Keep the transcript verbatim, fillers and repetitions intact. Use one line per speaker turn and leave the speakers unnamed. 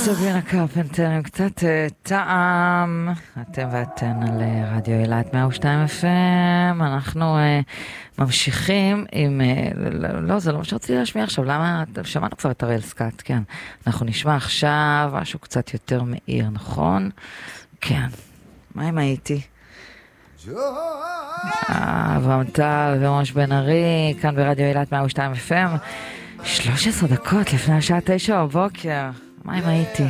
סבינה קרפנטר עם קצת טעם. אתם ואתן על רדיו אילת מאה ושתיים אף אם. אנחנו ממשיכים עם... לא, זה לא מה שרציתי להשמיע עכשיו. למה? שמענו כבר את הראל סקאט, כן. אנחנו נשמע עכשיו משהו קצת יותר מאיר, נכון? כן. מה אם הייתי? אברהם טל ומוש בן ארי, כאן ברדיו אילת מאה ושתיים אף אם. שלוש עשרה דקות לפני השעה תשע בבוקר. מה אם הייתי?